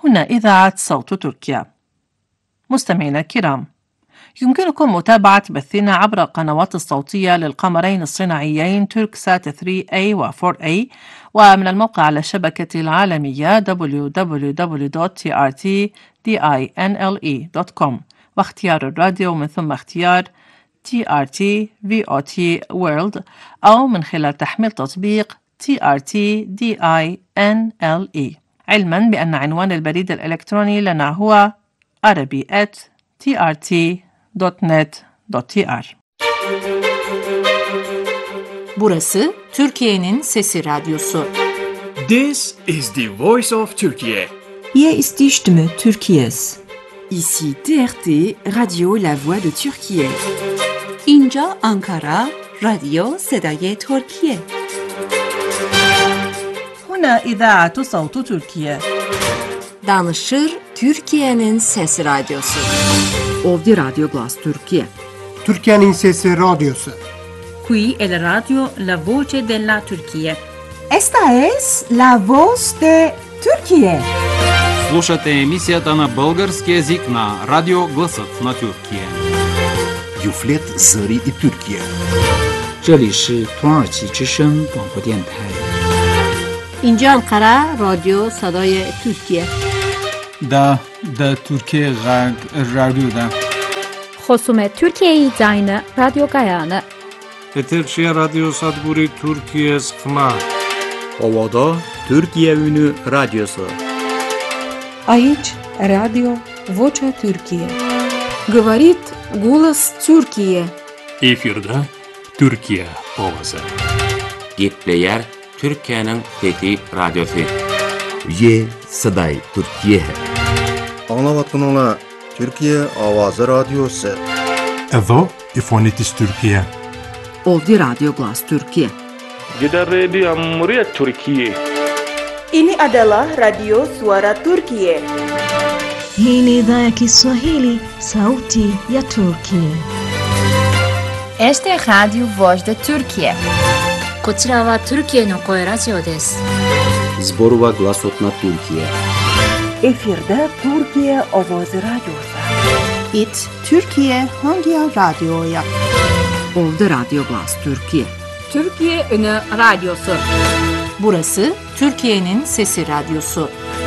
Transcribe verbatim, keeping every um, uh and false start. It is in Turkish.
هنا إذاعة صوت تركيا. مستمعينا الكرام، يمكنكم متابعة بثنا عبر القنوات الصوتية للقمرين الصناعيين توركسات ثري إيه و فور إيه، ومن الموقع على الشبكة العالمية دبليو دبليو دبليو دوت تي آر تي دينله دوت كوم، واختيار الراديو من ثم اختيار تي آر تي في أو تي World، أو من خلال تحميل تطبيق تي آر تي دينله، علما بأن عنوان البريد الإلكتروني لنا هو arabi at تي آر تي دوت نت دوت تي آر. Burası Türkiye'nin Sesi Radyosu. This is the voice of Turkey. Hier ist die Stimme Türkiye's. Ici T R T, Radio La Voix de Türkiye. اینجا Ankara, رادیو صدای ترکیه. هنا إذاعة صوت تركيا. Danışır Türkiye'nin Sesi Radyosu. Ovdje Radio Glas Türkiye. Türkiye'nin Sesi Radyosu. Qui è la radio La Voce della Turchia. Esta es La Voz de Türkiye. Слушате емисията на български език на Радио Гласът на Тюркия. Юфлет Зари и Türkiye. 这里是土耳其之声广播电台。 اینجا انقره رادیو صدای ترکیه. دا دا ترکیه غرب رادیو دا. خصوم ترکیه زاین رادیو گایانه. Eterşehir Radyo Sadguri Türkiye Sıkma. Ovada Türkiye Ünü Radyosu. Aici Radio Vocea Türkiye. Говорит голос Türkiye. Efirde Türkiye Ovası. Gitleyer Türkiye'nin Fethi Radyosu. Ye Saday Türkiye. Anlavatkanlar Türkiye Avazı Radyosu. Evo İfonitis Türkiye. Ovdje Radio Glas Türkiye. Gider Radio Cumhuriyet Türkiye. Ini adalah Radio Suara Turkiye. Hii ni idhaa ya Kiswahili, sauti ya Turkiye. Este es Radio Voz de Turkiye. こちらはトルキエの声ラジオです。 Zborova Glasotna Türkiye. Efirde Türkiye Ovoz Radyosu. It Türkiye Hangi Radyo'ya? Ovdje Radio Glas Türkiye. Türkiye Ünü Radyosu. Burası Türkiye'nin Sesi Radyosu.